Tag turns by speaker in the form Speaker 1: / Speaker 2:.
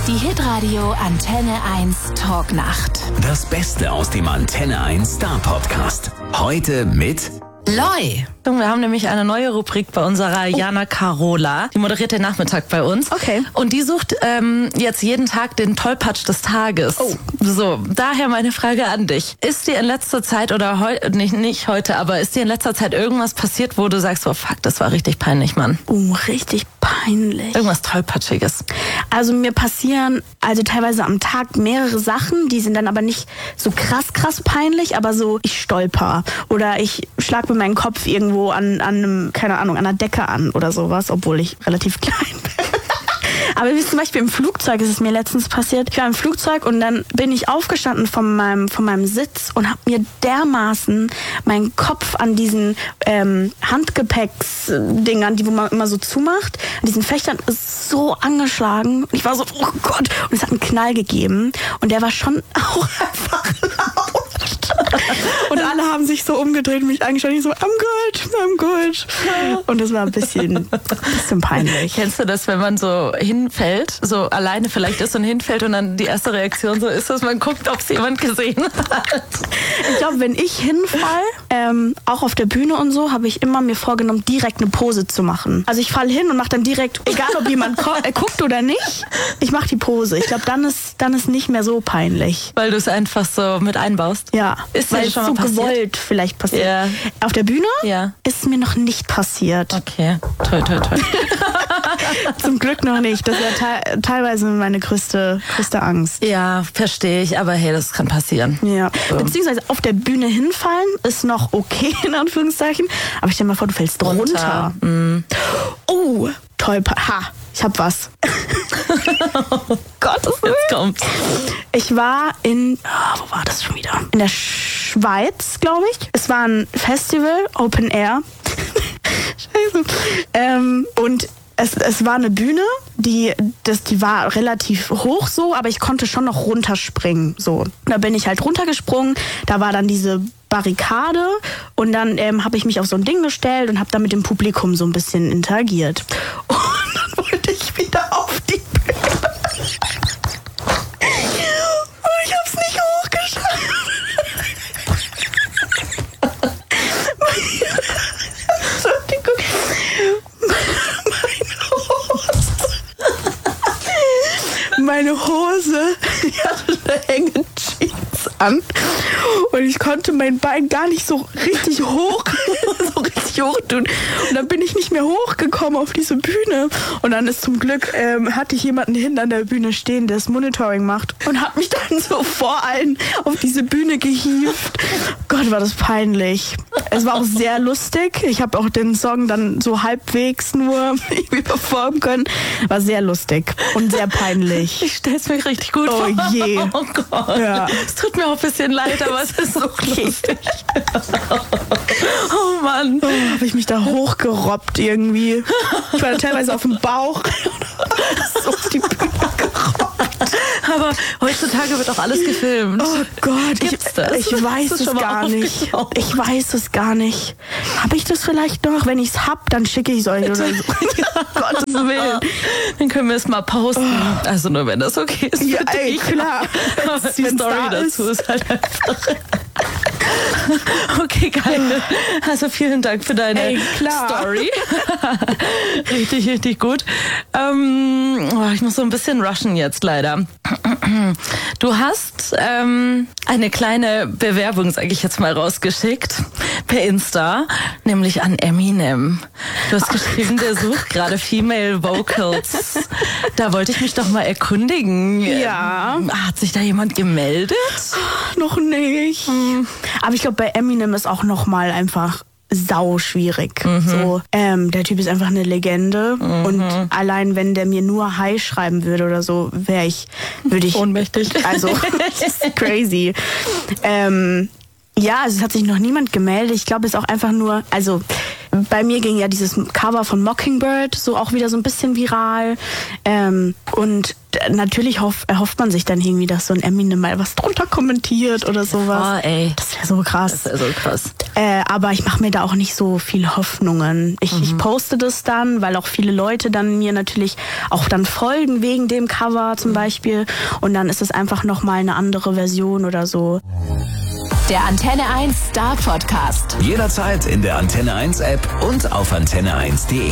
Speaker 1: Die Hitradio Antenne 1 Talknacht.
Speaker 2: Das Beste aus dem Antenne 1 Star Podcast. Heute mit
Speaker 3: Loi.
Speaker 4: Wir haben nämlich eine neue Rubrik bei unserer Jana Carola. Die moderiert den Nachmittag bei uns.
Speaker 3: Okay.
Speaker 4: Und die sucht jetzt jeden Tag den Tollpatsch des Tages.
Speaker 3: Oh.
Speaker 4: So, daher meine Frage an dich. Ist dir in letzter Zeit oder nicht heute, aber ist dir in letzter Zeit irgendwas passiert, wo du sagst, oh fuck, das war richtig peinlich, Mann?
Speaker 3: Richtig peinlich.
Speaker 4: Irgendwas Tollpatschiges.
Speaker 3: Also mir passieren teilweise am Tag mehrere Sachen, die sind dann aber nicht so krass peinlich, aber so ich stolper oder ich schlag mit meinem Kopf irgendwo an einem, keine Ahnung, an einer Decke an oder sowas, obwohl ich relativ klein bin. Aber wie zum Beispiel im Flugzeug ist es mir letztens passiert. Ich war im Flugzeug und dann bin ich aufgestanden von meinem Sitz und habe mir dermaßen meinen Kopf an diesen Handgepäcksdingern, die wo man immer so zumacht, an diesen Fächern so angeschlagen. Und ich war so, oh Gott. Und es hat einen Knall gegeben. Und der war schon auch einfach laut. Und alle haben sich so umgedreht und mich angeschaut. Ich so, I'm good. Und das war ein bisschen peinlich.
Speaker 4: Kennst du das, wenn man so hinfällt, so alleine vielleicht ist und hinfällt und dann die erste Reaktion so ist, dass man guckt, ob es jemand gesehen hat?
Speaker 3: Ich glaube, wenn ich hinfall, auch auf der Bühne und so, habe ich immer mir vorgenommen, direkt eine Pose zu machen. Also ich falle hin und mache dann direkt, egal ob jemand guckt oder nicht, ich mache die Pose. Ich glaube, dann ist nicht mehr so peinlich.
Speaker 4: Weil du es einfach so mit einbaust?
Speaker 3: Ja,
Speaker 4: Ist dir
Speaker 3: weil
Speaker 4: das
Speaker 3: es
Speaker 4: schon mal
Speaker 3: so
Speaker 4: passiert?
Speaker 3: gewollt vielleicht passiert.
Speaker 4: Ja.
Speaker 3: Auf der Bühne
Speaker 4: Ja.
Speaker 3: ist mir noch nicht passiert.
Speaker 4: Okay, toll.
Speaker 3: Zum Glück noch nicht. Das ist ja teilweise meine größte Angst.
Speaker 4: Ja, verstehe ich, aber hey, das kann passieren.
Speaker 3: Ja.
Speaker 4: So.
Speaker 3: Beziehungsweise auf der Bühne hinfallen ist noch okay, in Anführungszeichen. Aber stell dir mal vor, du fällst runter. Oh, toll. Ich hab was.
Speaker 4: Gott, jetzt kommt's.
Speaker 3: Ich war wo war das schon wieder? In der Schweiz, glaube ich. Es war ein Festival, Open Air. Scheiße. Und es war eine Bühne, die war relativ hoch so, aber ich konnte schon noch runterspringen. So. Da bin ich halt runtergesprungen. Da war dann diese Barrikade und dann habe ich mich auf so ein Ding gestellt und habe da mit dem Publikum so ein bisschen interagiert. Und dann wollte ich wieder auf die Bühne. Und ich hab's nicht hochgeschafft. Entschuldigung. Meine Hose, die hatte eine enge Jeans an und ich konnte mein Bein gar nicht so richtig hoch tun. Und dann bin ich nicht mehr hochgekommen auf diese Bühne. Und dann ist zum Glück, hatte ich jemanden hinten an der Bühne stehen, der das Monitoring macht und hat mich dann so vor allen auf diese Bühne gehievt. Gott, war das peinlich. Es war auch sehr lustig. Ich habe auch den Song dann so halbwegs nur irgendwie performen können. War sehr lustig und sehr peinlich.
Speaker 4: Ich stell's mir richtig gut vor.
Speaker 3: Oh je.
Speaker 4: Oh Gott.
Speaker 3: Ja.
Speaker 4: Es tut mir auch ein bisschen leid, aber es ist so lustig. Oh Mann.
Speaker 3: Habe ich mich da hochgerobbt irgendwie. Ich war teilweise auf dem Bauch. So auf die Bühne gerobbt.
Speaker 4: Aber heutzutage wird auch alles gefilmt.
Speaker 3: Oh Gott,
Speaker 4: Gibt's das?
Speaker 3: ich weiß
Speaker 4: Hast du
Speaker 3: es
Speaker 4: schon mal
Speaker 3: gar nicht.
Speaker 4: aufgetaucht?
Speaker 3: Ich weiß es gar nicht. Habe ich das vielleicht noch? Wenn ich es hab, dann schicke ich es euch oder so. Gottes Willen.
Speaker 4: Dann können wir es mal posten. Also nur wenn das okay ist.
Speaker 3: Ja,
Speaker 4: für
Speaker 3: ey,
Speaker 4: dich.
Speaker 3: klar.
Speaker 4: Aber die
Speaker 3: Wenn's
Speaker 4: Story
Speaker 3: da
Speaker 4: dazu ist halt einfach. Okay, geil. Also vielen Dank für deine Story. Richtig gut. Ich muss so ein bisschen rushen jetzt leider. Du hast eine kleine Bewerbung, sage ich jetzt mal, rausgeschickt per Insta, nämlich an Eminem. Du hast geschrieben, der sucht gerade Female Vocals. Da wollte ich mich doch mal erkundigen.
Speaker 3: Ja.
Speaker 4: Hat sich da jemand gemeldet?
Speaker 3: Noch nicht. Aber ich glaube, bei Eminem ist auch noch mal einfach sau schwierig. So, der Typ ist einfach eine Legende und allein wenn der mir nur Hi schreiben würde oder so, würde ich
Speaker 4: ohnmächtig.
Speaker 3: Also das ist crazy. Ja, also es hat sich noch niemand gemeldet. Ich glaube, es ist auch einfach nur, also bei mir ging ja dieses Cover von Mockingbird so auch wieder so ein bisschen viral. Und natürlich erhofft man sich dann irgendwie, dass so ein Eminem mal was drunter kommentiert oder sowas.
Speaker 4: Oh, ey.
Speaker 3: Das wäre so krass.
Speaker 4: Das wäre so krass.
Speaker 3: Aber ich mache mir da auch nicht so viel Hoffnungen. Ich poste das dann, weil auch viele Leute dann mir natürlich auch dann folgen wegen dem Cover zum Beispiel. Und dann ist es einfach nochmal eine andere Version oder so.
Speaker 1: Der Antenne 1 Star Podcast.
Speaker 2: Jederzeit in der Antenne 1 App und auf antenne1.de.